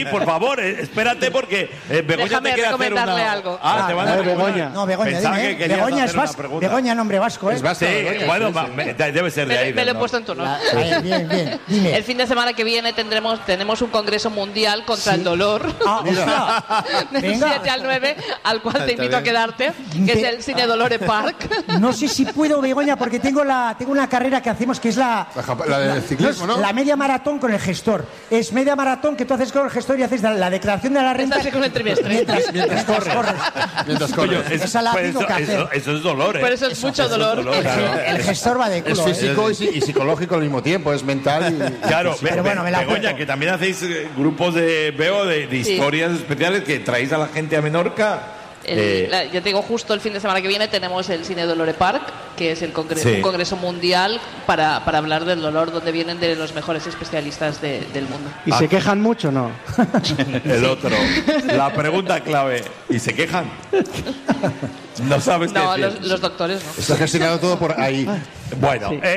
por favor, espérate porque Begoña Déjame te quiere hacer recomendarle una... algo. te van a Begoña. No, Begoña, Pensaba dime. que querías Begoña es hacer una vasco. pregunta. Begoña, nombre vasco, ¿eh? Es vasco. Sí, Begoña, bueno, sí. debe ser de ahí. Me lo he ¿no? puesto en tu honor. Bien. Dime. El fin de semana que viene tenemos un congreso mundial contra el dolor. Del Venga. 7 al 9, al cual te Está invito a bien. quedarte, que es el Cine Dolore Park. No sé si puedo, Begoña, porque tengo una carrera que hacemos que es la del ciclismo, ¿no? La media maratón con el gestor. Es media maratón que tú haces con el gestor y haces la declaración de la renta. Estás con el trimestre. Mientras corres. Mientras Coño, corre. Esa la tengo que hacer. eso es dolor, ¿eh? Por eso es mucho dolor. claro. El gestor va de Es culo. físico y psicológico al mismo tiempo, es mental y... Claro, Pero bueno, me la Begoña, apunto. que también hacéis grupos de Sí. historias especiales que traéis a la gente a Menorca. Ya te digo, justo el fin de semana que viene tenemos el Cine Dolore Park, que es un congreso mundial para hablar del dolor, donde vienen de los mejores especialistas del mundo. ¿Y se quejan mucho no? El otro. La pregunta clave. ¿Y se quejan? No sabes qué No, decir. los doctores no. Está gestionado todo por ahí. Bueno, Sí.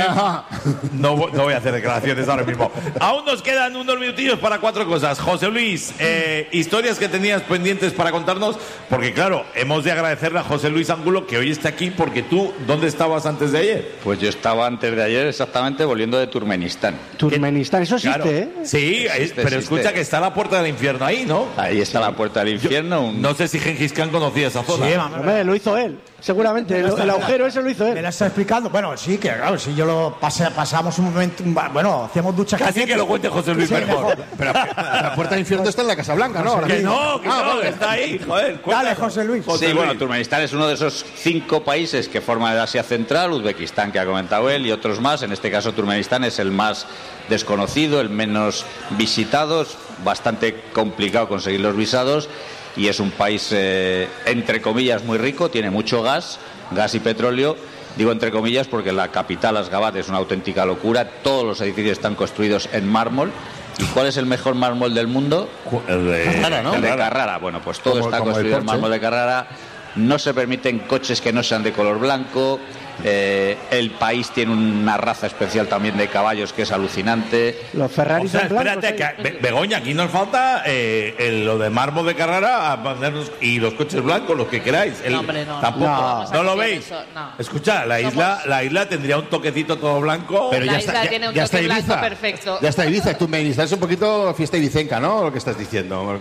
no voy a hacer declaraciones ahora mismo. Aún nos quedan unos minutillos para 4 cosas. José Luis, historias que tenías pendientes para contarnos, porque claro, hemos de agradecerle a José Luis Angulo que hoy está aquí, porque tú, ¿dónde estabas antes de ayer? Pues yo estaba antes de ayer exactamente volviendo de Turkmenistán. Turkmenistán, eso existe, Claro. ¿eh? Sí, Existe, pero existe. escucha que está la puerta del infierno ahí, ¿no? Ahí está la puerta del infierno. No sé si Gengis Khan conocía esa zona. Sí, vamos. Hombre, lo hizo él, seguramente. El agujero ese lo hizo Me él. la está explicando. Bueno, sí, que claro, si yo lo pasamos un momento, bueno, hacíamos duchas. Casi que lo cuente José Luis Sí, mejor. Pero la puerta del infierno está en la Casa Blanca, ¿no? Ahora Que mismo. no, que está ahí, joder. Dale, José Luis. Sí, bueno, Turkmenistán es uno de esos 5 países que forman el Asia Central, Uzbekistán, que ha comentado él, y otros más. En este caso, Turkmenistán es el más desconocido, el menos visitado, es bastante complicado conseguir los visados, y es un país, entre comillas, muy rico, tiene mucho gas y petróleo. Digo entre comillas porque la capital, Ashgabat, es una auténtica locura. Todos los edificios están construidos en mármol. ¿Y cuál es el mejor mármol del mundo? El de Carrara, ¿no? El de Carrara. Bueno, pues todo Como- está como el construido en Porsche. mármol de Carrara. No se permiten coches que no sean de color blanco. El país tiene una raza especial también de caballos que es alucinante. Los O Ferraris sea, son blancos. espérate, ¿eh? que, Begoña, aquí nos falta lo de mármol de Carrara a ponernos, y los coches blancos, los que queráis. No, hombre, no. Tampoco. No. Vamos a ¿No lo copiar veis? eso, no. Escucha, la isla tendría un toquecito todo blanco. Pero La ya isla está, tiene un ya toque está blanco Ibiza. perfecto. Ya está Ibiza. Turkmenistán es un poquito fiesta ibicenca, ¿no? Lo que estás diciendo.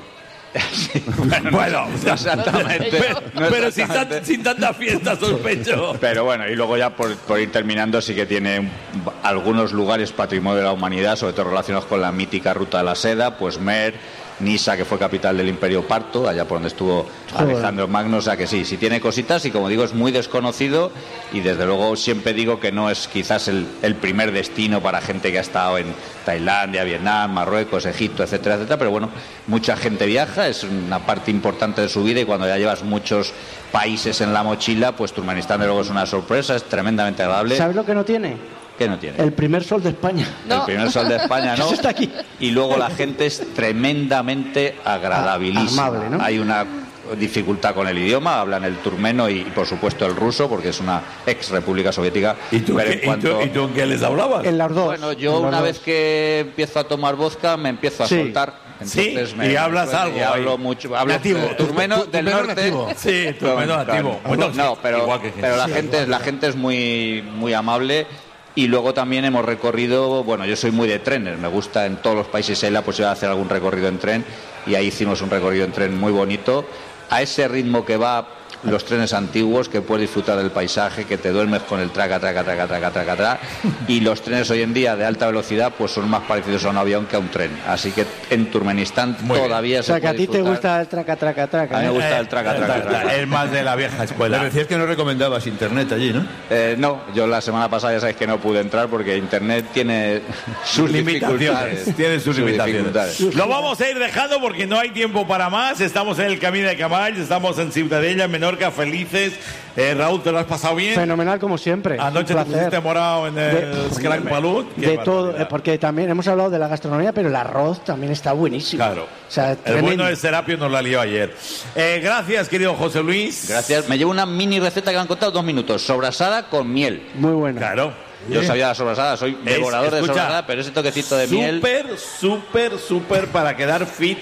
Bueno, No exactamente. No pero exactamente. sin tanta fiesta, sospecho. Pero bueno, y luego ya por ir terminando, sí que tiene algunos lugares patrimonio de la humanidad, sobre todo relacionados con la mítica ruta de la seda, pues Mer, Nisa, que fue capital del Imperio Parto, allá por donde estuvo Alejandro Magno. O sea que sí tiene cositas, y como digo, es muy desconocido, y desde luego siempre digo que no es quizás el primer destino para gente que ha estado en Tailandia, Vietnam, Marruecos, Egipto, etcétera, etcétera. Pero bueno, mucha gente viaja, es una parte importante de su vida, y cuando ya llevas muchos países en la mochila, pues Turkmenistán de luego es una sorpresa, es tremendamente agradable. ¿Sabes lo que no tiene? ¿Qué no tiene? El primer sol de España. No. El primer sol de España, ¿no? Eso está aquí. Y luego la gente es tremendamente agradabilísima. Amable, ¿no? Hay una dificultad con el idioma, hablan el turmeno y por supuesto el ruso, porque es una ex república soviética. ¿Y tú, Pero qué, y tú en qué les hablabas? En las dos. Bueno, yo En las una dos. vez que empiezo a tomar vodka me empiezo a Sí. soltar. Sí, Entonces y hablas suena, algo y hablo ahí. mucho, hablo Nativo. turmeno del Turmeno norte. nativo. Sí, turmeno nativo. Bueno, No, pero igual que la sí, gente es muy muy amable. Y luego también hemos recorrido, bueno, yo soy muy de trenes, me gusta en todos los países hay la posibilidad de hacer algún recorrido en tren, y ahí hicimos un recorrido en tren muy bonito, a ese ritmo que va los trenes antiguos, que puedes disfrutar del paisaje, que te duermes con el traca, y los trenes hoy en día de alta velocidad pues son más parecidos a un avión que a un tren, así que en Turkmenistán Muy bien. todavía O sea, se que a puede ti te disfrutar. gusta el traca. A mí me ¿eh? gusta el traca. Es más de la vieja Le escuela. decías que no recomendabas internet allí, ¿no? No, yo la semana pasada ya sabéis que no pude entrar porque internet tiene sus dificultades. Tiene sus limitaciones. dificultades. Lo vamos a ir dejando porque no hay tiempo para más. Estamos en el Camino de Camalls, estamos en Ciutadella, en Menorca, felices. Raúl, ¿te lo has pasado bien? Fenomenal como siempre. Anoche Un te placer. pusiste morado en el Scrank Palut. Qué De todo, barbaridad. porque también hemos hablado de la gastronomía, pero el arroz también está buenísimo. Claro. O sea, El tremendo. bueno de Serapio nos la lió ayer. Gracias, querido José Luis. Gracias. Me llevo una mini receta que me han contado 2 minutos. Sobrasada con miel. Muy buena. Claro. Yo sabía la sobrasada, soy devorador de escucha, sobrasada, pero ese toquecito de miel... Súper para quedar fit